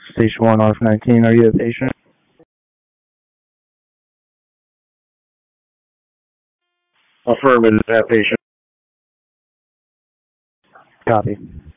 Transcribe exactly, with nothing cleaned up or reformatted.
Station one, R F nineteen, are you a patient? Affirmative, that patient. Copy.